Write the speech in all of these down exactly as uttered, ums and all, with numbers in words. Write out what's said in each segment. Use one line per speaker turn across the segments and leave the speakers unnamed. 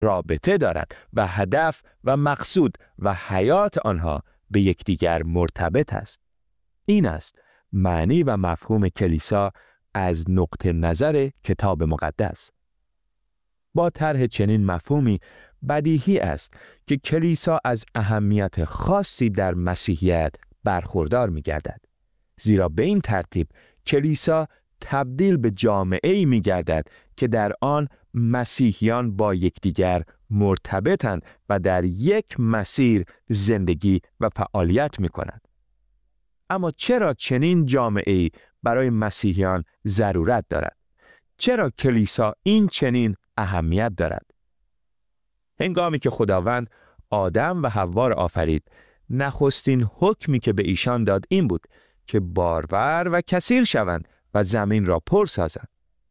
رابطه دارد و هدف و مقصود و حیات آنها به یکدیگر مرتبط است. این است معنی و مفهوم کلیسا از نقطه نظر کتاب مقدس. با طرح چنین مفهومی بدیهی است که کلیسا از اهمیت خاصی در مسیحیت برخوردار می‌گردد، زیرا به این ترتیب کلیسا تبدیل به جامعه‌ای می‌گردد که در آن مسیحیان با یکدیگر مرتبطند و در یک مسیر زندگی و فعالیت می‌کنند. اما چرا چنین جامعه‌ای برای مسیحیان ضرورت دارد؟ چرا کلیسا این چنین اهمیت دارد؟ هنگامی که خداوند آدم و حوا را آفرید، نخستین حکمی که به ایشان داد این بود که بارور و کثیر شوند و زمین را پر سازند.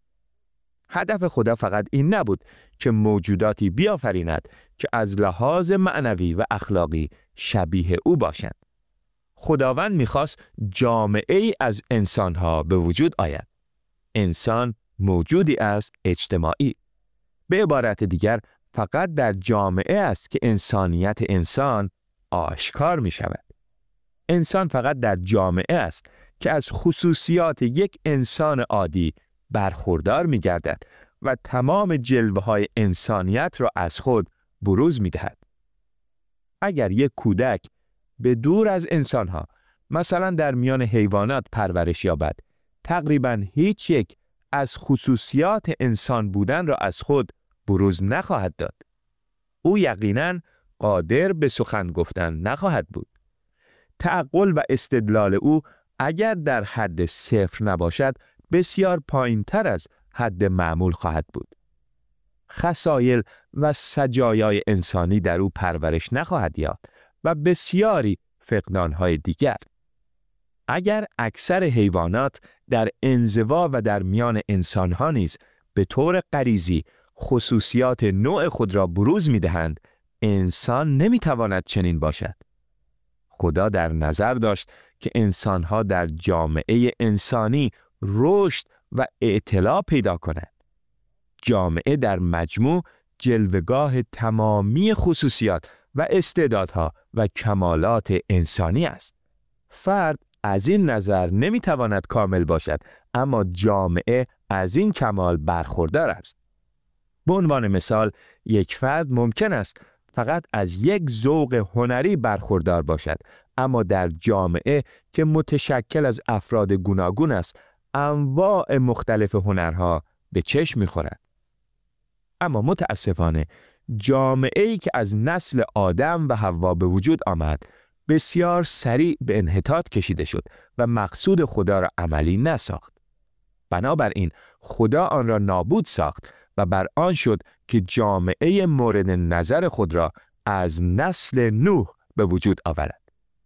هدف خدا فقط این نبود که موجوداتی بیافریند که از لحاظ معنوی و اخلاقی شبیه او باشند. خداوند می‌خواست جامعه‌ای از انسان‌ها به وجود آید. انسان موجودی است اجتماعی. به عبارت دیگر فقط در جامعه است که انسانیت انسان آشکار می شود. انسان فقط در جامعه است که از خصوصیات یک انسان عادی برخوردار می گردد و تمام جلوه های انسانیت را از خود بروز می دهد. اگر یک کودک به دور از انسانها، مثلا در میان حیوانات پرورش یابد، تقریباً هیچ یک از خصوصیات انسان بودن را از خود بروز نخواهد داد. او یقیناً قادر به سخن گفتن نخواهد بود. تعقل و استدلال او اگر در حد صفر نباشد، بسیار پایین‌تر از حد معمول خواهد بود. خصایل و سجایای انسانی در او پرورش نخواهد یافت و بسیاری فقدان‌های دیگر. اگر اکثر حیوانات در انزوا و در میان انسان‌ها نیز به طور غریزی خصوصیات نوع خود را بروز می‌دهند، انسان نمی‌تواند چنین باشد. خدا در نظر داشت که انسان‌ها در جامعه انسانی رشد و اطلاع پیدا کنند. جامعه در مجموع جلوه‌گاه تمامی خصوصیات و استعدادها و کمالات انسانی است. فرد از این نظر نمی‌تواند کامل باشد، اما جامعه از این کمال برخوردار است. به عنوان مثال، یک فرد ممکن است فقط از یک ذوق هنری برخوردار باشد، اما در جامعه که متشکل از افراد گوناگون است، انواع مختلف هنرها به چشم می‌خورد. اما متاسفانه جامعه‌ای که از نسل آدم و حوا به وجود آمد، بسیار سریع به انحطاط کشیده شد و مقصود خدا را عملی نساخت. بنابراین خدا آن را نابود ساخت و بر آن شد که جامعه مورد نظر خود را از نسل نوح به وجود آورد.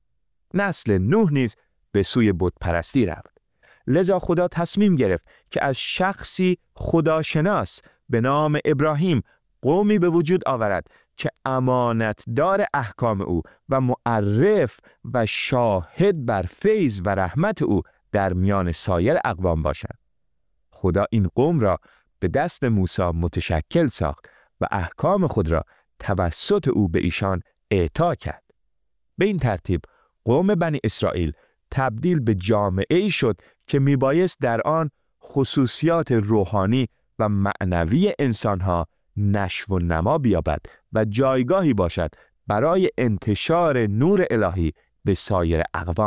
نسل نوح نیز به سوی بتپرستی رفت. لذا خدا تصمیم گرفت که از شخصی خداشناس به نام ابراهیم قومی به وجود آورد که امانتدار احکام او و معرف و شاهد بر فیض و رحمت او در میان سایر اقوام باشد. خدا این قوم را به دست موسی متشکل ساخت و احکام خود را توسط او به ایشان اعطا کرد. به این ترتیب قوم بنی اسرائیل تبدیل به جامعه‌ای شد که میبایست در آن خصوصیات روحانی و معنوی انسانها نشو و نما بیابد و جایگاهی باشد برای انتشار نور الهی به سایر اقوام.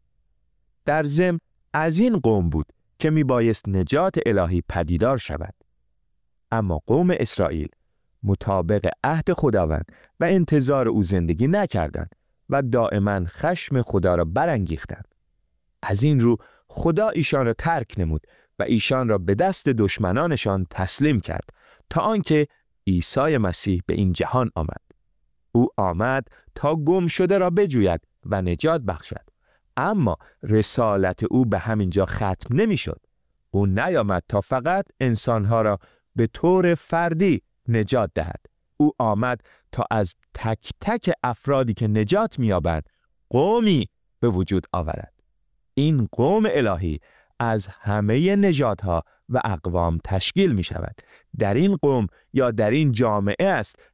در ضمن از این قوم بود که میبایست نجات الهی پدیدار شود. اما قوم اسرائیل مطابق عهد خداوند و انتظار او زندگی نکردند و دائما خشم خدا را برانگیختند. از این رو خدا ایشان را ترک نمود و ایشان را به دست دشمنانشان تسلیم کرد تا آنکه عیسی مسیح به این جهان آمد. او آمد تا گم شده را بجوید و نجات بخشد. اما رسالت او به همین جا ختم نمی شد. او نیامد تا فقط انسانها را به طور فردی نجات دهد. او آمد تا از تک تک افرادی که نجات می‌یابند قومی به وجود آورد. این قوم الهی از همه نژادها و اقوام تشکیل می شود. در این قوم یا در این جامعه است